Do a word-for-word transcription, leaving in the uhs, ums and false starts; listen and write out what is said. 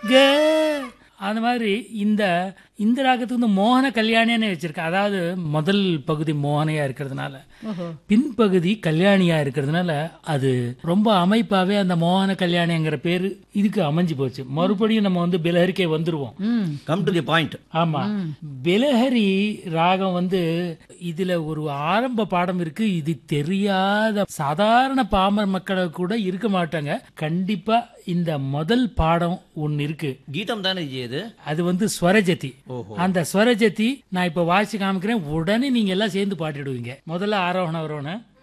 க அந்த மாதிரி இந்த இந்த ராகத்துக்கு வந்து மோகன கல்யாணியானே வச்சிருக்கேன். அதாவது முதல் பகுதி மோகனையா இருக்கிறதுனால பின்பகுதி கல்யாணியா இருக்கிறதுனால அது ரொம்ப அமைப்பாவே அந்த மோகன கல்யாணிங்கிற பேரு இதுக்கு அமைஞ்சு போச்சு. மறுபடியும் நம்ம வந்து பிலஹரிக்கே வந்துருவோம். Come to the point. ஆமா, பிலஹரி ராகம் வந்து இதுல ஒரு ஆரம்ப பாடம் இருக்கு. இது தெரியாத சாதாரண பாமர மக்கள் கூட இருக்க மாட்டாங்க. கண்டிப்பா இந்த முதல் பாடம் ஒன்னு இருக்கு. கீதம் தானே இது? அது வந்து ஸ்வரஜதி. அந்த ஸ்வரஜதி நான் இப்ப வாசிச்சு காமிக்கிறேன். உடனே நீங்க எல்லாம் சேர்ந்து பாடிடுவீங்க. முதல்ல ஆரோகண அவரோகண